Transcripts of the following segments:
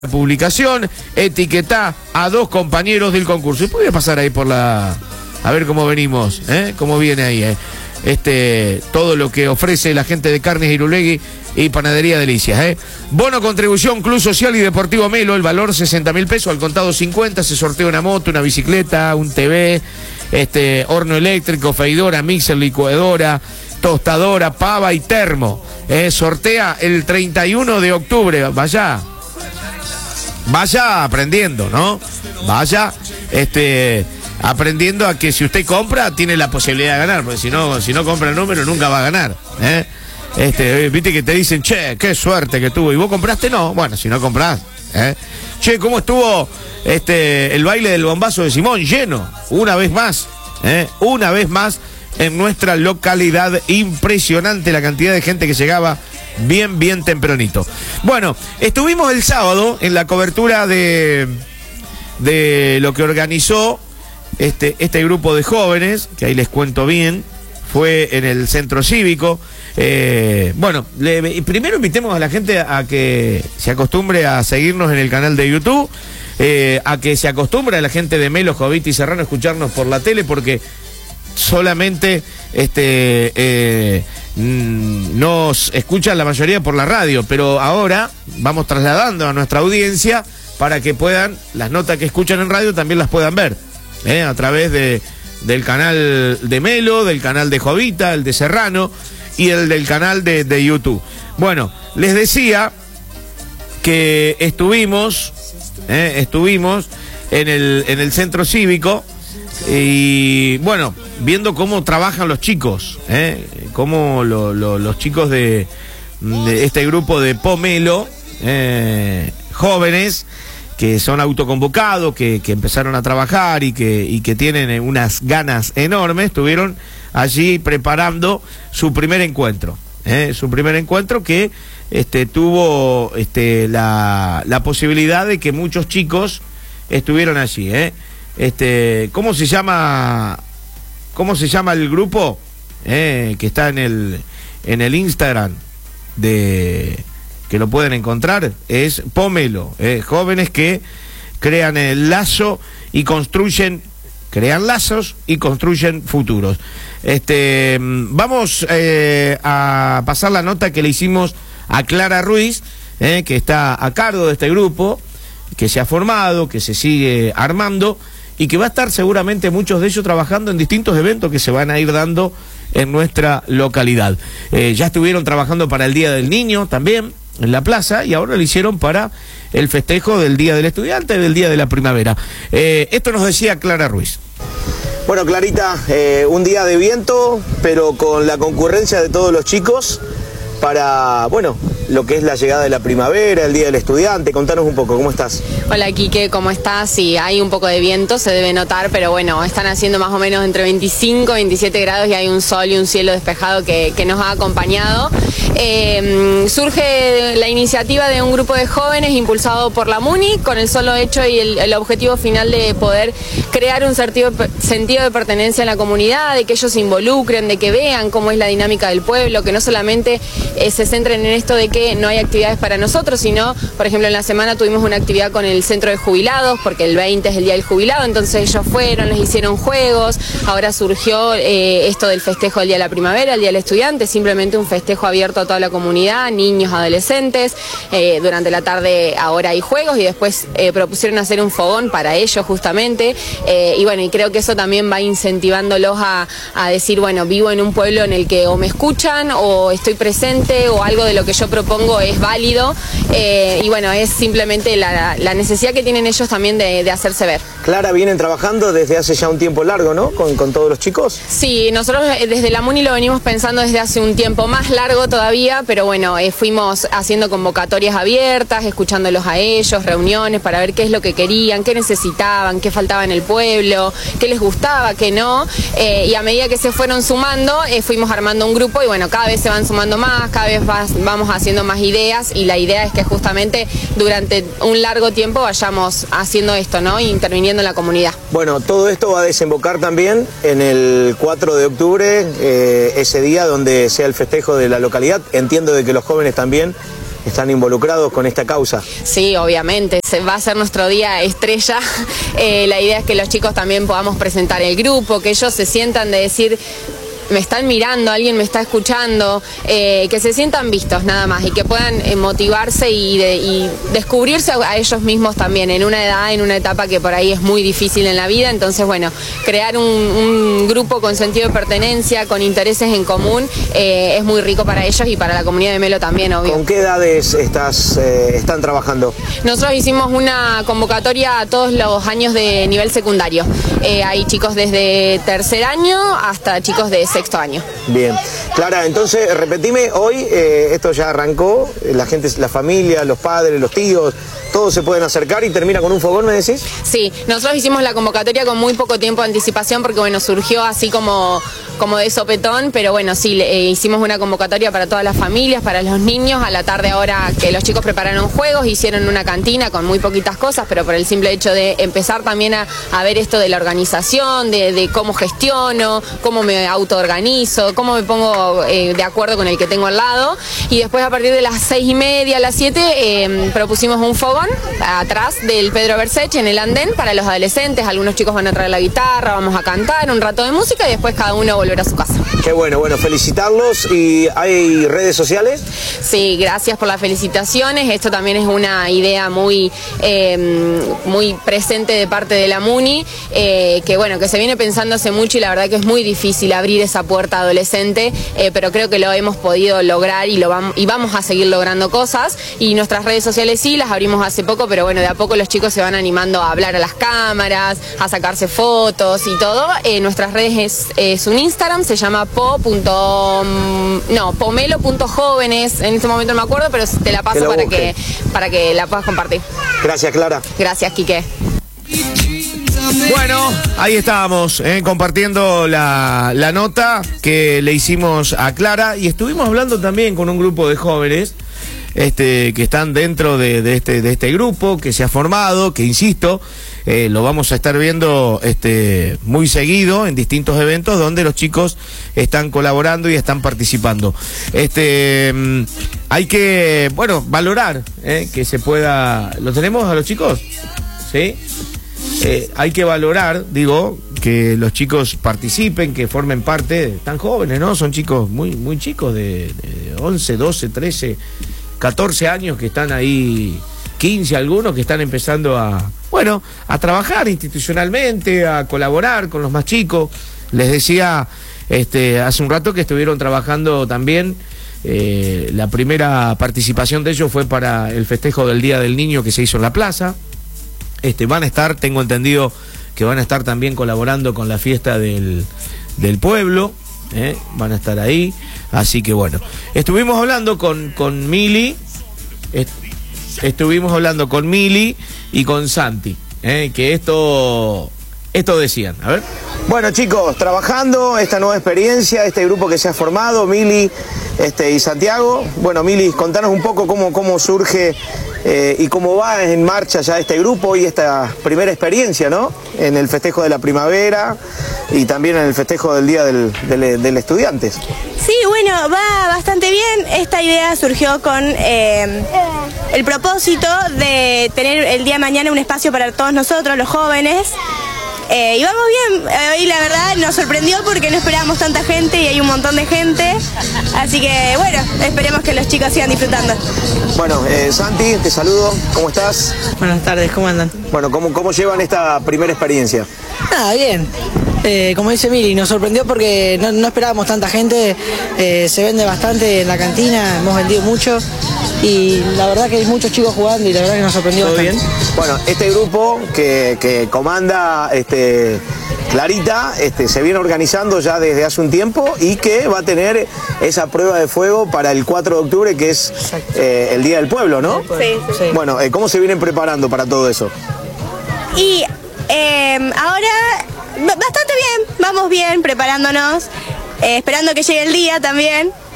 publicación, etiquetá a 2 compañeros del concurso. Y podría pasar ahí por la... A ver cómo venimos, cómo viene ahí, todo lo que ofrece la gente de Carnes Irulegui y Panadería Delicias, Bono contribución Club Social y Deportivo Melo, el valor 60.000 pesos, al contado 50, se sortea una moto, una bicicleta, un TV, horno eléctrico, freidora, mixer, licuadora, tostadora, pava y termo. Sortea el 31 de octubre, vaya aprendiendo, ¿no? Vaya, aprendiendo a que si usted compra, tiene la posibilidad de ganar, porque si no compra el número, nunca va a ganar, viste que te dicen, che, qué suerte que tuvo, y vos compraste, no, bueno, si no comprás, che, ¿cómo estuvo el baile del bombazo de Simón? Lleno, una vez más en nuestra localidad, impresionante la cantidad de gente que llegaba bien tempranito. Bueno, estuvimos el sábado en la cobertura de lo que organizó este grupo de jóvenes, que ahí les cuento bien, fue en el centro cívico. Bueno, primero invitemos a la gente a que se acostumbre a seguirnos en el canal de YouTube, a que se acostumbre a la gente de Melo, Jovita y Serrano a escucharnos por la tele, porque solamente nos escuchan la mayoría por la radio, pero ahora vamos trasladando a nuestra audiencia para que puedan, las notas que escuchan en radio también las puedan ver, a través del canal de Melo, del canal de Jovita, el de Serrano y el del canal de YouTube. Bueno, les decía que estuvimos en el centro cívico y bueno, viendo cómo trabajan los chicos, cómo los chicos de este grupo de Pomelo, jóvenes que son autoconvocados, que empezaron a trabajar y que tienen unas ganas enormes, estuvieron allí preparando su primer encuentro, que tuvo la posibilidad de que muchos chicos estuvieron allí, ¿cómo se llama el grupo? Que está en el Instagram que lo pueden encontrar, es Pomelo, jóvenes que crean el lazo y crean lazos y construyen futuros. Vamos a pasar la nota que le hicimos a Clara Ruiz, que está a cargo de este grupo, que se ha formado, que se sigue armando y que va a estar seguramente muchos de ellos trabajando en distintos eventos que se van a ir dando en nuestra localidad. Ya estuvieron trabajando para el Día del Niño también en la plaza y ahora lo hicieron para el festejo del Día del Estudiante y del Día de la Primavera. Esto nos decía Clara Ruiz. Bueno, Clarita, un día de viento, pero con la concurrencia de todos los chicos para, bueno, lo que es la llegada de la primavera, el Día del Estudiante. Contanos un poco, ¿cómo estás? Hola, Quique, ¿cómo estás? Sí, hay un poco de viento, se debe notar, pero bueno, están haciendo más o menos entre 25 y 27 grados y hay un sol y un cielo despejado que nos ha acompañado. Surge la iniciativa de un grupo de jóvenes impulsado por la MUNI con el solo hecho y el objetivo final de poder crear un sentido de pertenencia en la comunidad, de que ellos se involucren, de que vean cómo es la dinámica del pueblo, que no solamente se centren en esto de que no hay actividades para nosotros, sino, por ejemplo, en la semana tuvimos una actividad con el centro de jubilados, porque el 20 es el día del jubilado, entonces ellos fueron, les hicieron juegos, ahora surgió esto del festejo del Día de la Primavera, el Día del Estudiante, simplemente un festejo abierto a toda la comunidad, niños, adolescentes, durante la tarde ahora hay juegos y después propusieron hacer un fogón para ellos justamente, y bueno, y creo que eso también va incentivándolos a decir, bueno, vivo en un pueblo en el que o me escuchan o estoy presente o algo de lo que yo propongo es válido, y bueno, es simplemente la necesidad que tienen ellos también de hacerse ver. Clara, vienen trabajando desde hace ya un tiempo largo, ¿no? Con todos los chicos. Sí, nosotros desde la MUNI lo venimos pensando desde hace un tiempo más largo todavía, pero bueno, fuimos haciendo convocatorias abiertas, escuchándolos a ellos, reuniones para ver qué es lo que querían, qué necesitaban, qué faltaba en el pueblo, qué les gustaba, qué no, y a medida que se fueron sumando, fuimos armando un grupo y bueno, cada vez se van sumando más, cada vez vamos haciendo más ideas y la idea es que justamente durante un largo tiempo vayamos haciendo esto, ¿no? Interviniendo en la comunidad. Bueno, todo esto va a desembocar también en el 4 de octubre, ese día donde sea el festejo de la localidad. Entiendo de que los jóvenes también están involucrados con esta causa. Sí, obviamente, va a ser nuestro día estrella. La idea es que los chicos también podamos presentar el grupo, que ellos se sientan de decir, me están mirando, alguien me está escuchando, que se sientan vistos nada más y que puedan motivarse y descubrirse a ellos mismos también en una edad, en una etapa que por ahí es muy difícil en la vida. Entonces, bueno, crear un grupo con sentido de pertenencia, con intereses en común, es muy rico para ellos y para la comunidad de Melo también, obvio. ¿Con qué edades están trabajando? Nosotros hicimos una convocatoria a todos los años de nivel secundario. Hay chicos desde tercer año hasta chicos de sexto año. Bien. Clara, entonces, repetime, hoy esto ya arrancó, la gente, la familia, los padres, los tíos, todos se pueden acercar y termina con un fogón, ¿me decís? Sí, nosotros hicimos la convocatoria con muy poco tiempo de anticipación porque, bueno, surgió así como de sopetón, pero bueno, sí, hicimos una convocatoria para todas las familias, para los niños. A la tarde ahora que los chicos prepararon juegos, hicieron una cantina con muy poquitas cosas, pero por el simple hecho de empezar también a ver esto de la organización, de cómo gestiono, cómo me autoorganizo, cómo me pongo de acuerdo con el que tengo al lado. Y después a partir de las 6:30, a las 7, propusimos un fogón atrás del Pedro Bersech en el andén para los adolescentes. Algunos chicos van a traer la guitarra, vamos a cantar un rato de música y después cada uno volverá a su casa. Qué bueno, felicitarlos. ¿Y hay redes sociales? Sí, gracias por las felicitaciones. Esto también es una idea muy presente de parte de la MUNI, que bueno, que se viene pensando hace mucho y la verdad que es muy difícil abrir esa puerta adolescente, pero creo que lo hemos podido lograr y vamos a seguir logrando cosas. Y nuestras redes sociales sí, las abrimos hace poco, pero bueno, de a poco los chicos se van animando a hablar a las cámaras, a sacarse fotos y todo. Nuestras redes es un Instagram, se llama pomelo.jóvenes, en este momento no me acuerdo, pero te la paso para que la puedas compartir. Gracias, Clara. Gracias, Quique. Bueno, ahí estábamos compartiendo la nota que le hicimos a Clara y estuvimos hablando también con un grupo de jóvenes que están dentro de este grupo que se ha formado, que insisto, lo vamos a estar viendo muy seguido en distintos eventos donde los chicos están colaborando y están participando. Hay que, bueno, valorar que se pueda. ¿Lo tenemos a los chicos? ¿Sí? Hay que valorar, digo, que los chicos participen, que formen parte, tan jóvenes, ¿no? Son chicos muy chicos de 11, 12, 13, 14 años que están ahí, 15 algunos que están empezando a trabajar institucionalmente, a colaborar con los más chicos. Les decía hace un rato que estuvieron trabajando también, la primera participación de ellos fue para el festejo del Día del Niño que se hizo en la plaza. Van a estar, tengo entendido que van a estar también colaborando con la fiesta del pueblo, van a estar ahí, así que bueno, estuvimos hablando con Mili, y con Santi, que esto decían, a ver. Bueno, chicos, trabajando esta nueva experiencia, este grupo que se ha formado, Mili y Santiago. Bueno, Mili, contanos un poco cómo surge y cómo va en marcha ya este grupo y esta primera experiencia, ¿no? En el festejo de la primavera y también en el festejo del Día del Estudiante. Sí, bueno, va bastante bien. Esta idea surgió con el propósito de tener el día de mañana un espacio para todos nosotros, los jóvenes. Y vamos bien, hoy la verdad nos sorprendió porque no esperábamos tanta gente y hay un montón de gente, así que bueno, esperemos que los chicos sigan disfrutando. Bueno, Santi, te saludo, ¿cómo estás? Buenas tardes, ¿cómo andan? Bueno, ¿cómo llevan esta primera experiencia? Bien. Como dice Mili, nos sorprendió porque no esperábamos tanta gente, se vende bastante en la cantina, hemos vendido mucho y la verdad que hay muchos chicos jugando y la verdad que nos sorprendió bastante. Bien. Bueno, este grupo que comanda Clarita se viene organizando ya desde hace un tiempo y que va a tener esa prueba de fuego para el 4 de octubre que es el Día del Pueblo, ¿no? Sí. Bueno, ¿cómo se vienen preparando para todo eso? Y ahora bastante bien, vamos bien preparándonos, esperando que llegue el día también.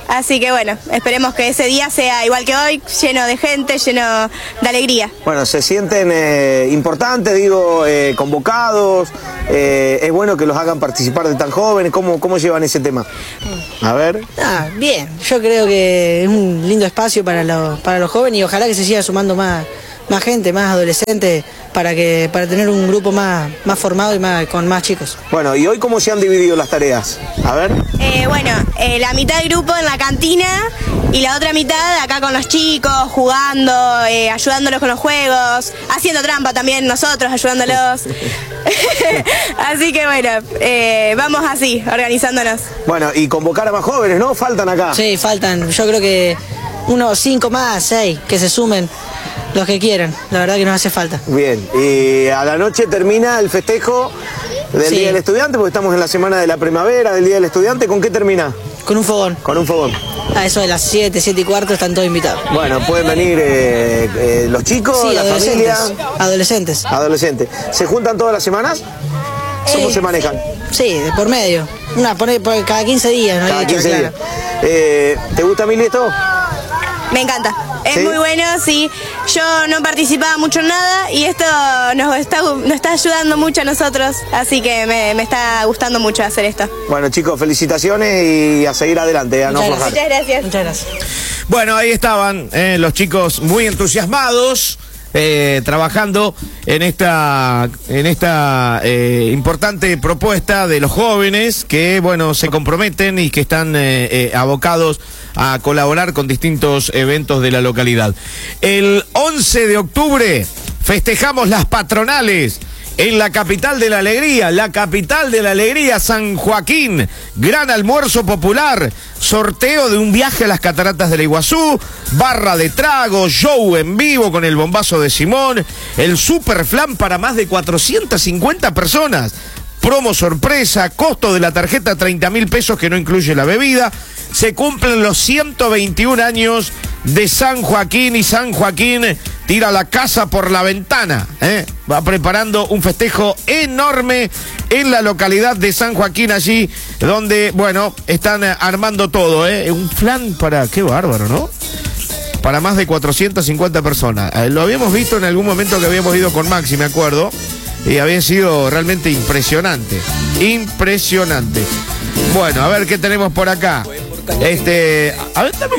Así que bueno, esperemos que ese día sea igual que hoy, lleno de gente, lleno de alegría. Bueno, se sienten importantes, digo, convocados, es bueno que los hagan participar de tan jóvenes, ¿cómo llevan ese tema? A ver. Bien, yo creo que es un lindo espacio para los jóvenes y ojalá que se siga sumando más gente, más adolescentes, para tener un grupo más formado y con más chicos. Bueno, ¿y hoy cómo se han dividido las tareas? A ver. La mitad del grupo en la cantina y la otra mitad acá con los chicos, jugando, ayudándolos con los juegos, haciendo trampa también nosotros, ayudándolos. Así que bueno, vamos así, organizándonos. Bueno, y convocar a más jóvenes, ¿no? Faltan acá. Sí, faltan, yo creo que unos 5 más, 6, que se sumen. Los que quieran, la verdad que nos hace falta. Bien, y a la noche termina el festejo del Día del Estudiante, porque estamos en la semana de la primavera del Día del Estudiante. ¿Con qué termina? Con un fogón. Con un fogón. A eso de las 7, 7 y cuarto están todos invitados. Bueno, pueden venir los chicos, sí, la familia. Adolescentes. Adolescentes. ¿Se juntan todas las semanas? ¿Cómo se manejan? Sí, de por medio. Por cada 15 días, ¿no? Cada 15 días. ¿Te gusta, Mili, esto? Me encanta. Es ¿Sí? muy bueno, sí. Yo no participaba mucho en nada y esto nos está ayudando mucho a nosotros, así que me está gustando mucho hacer esto. Bueno, chicos, felicitaciones y a seguir adelante, a no aflojar. Muchas gracias. Muchas gracias. Bueno, ahí estaban los chicos muy entusiasmados, trabajando en esta importante propuesta de los jóvenes que, bueno, se comprometen y que están abocados a colaborar con distintos eventos de la localidad. El 11 de octubre festejamos las patronales en la capital de la alegría, San Joaquín. Gran almuerzo popular, sorteo de un viaje a las cataratas del Iguazú, barra de trago, show en vivo con el bombazo de Simón, el super flan para más de 450 personas. Promo sorpresa, costo de la tarjeta 30.000 pesos que no incluye la bebida. Se cumplen los 121 años de San Joaquín y San Joaquín tira la casa por la ventana. Va preparando un festejo enorme en la localidad de San Joaquín, allí donde, bueno, están armando todo. Un flan para, qué bárbaro, ¿no? Para más de 450 personas. Lo habíamos visto en algún momento que habíamos ido con Maxi, me acuerdo. Y había sido realmente impresionante. Impresionante. Bueno, a ver qué tenemos por acá. A ver, dame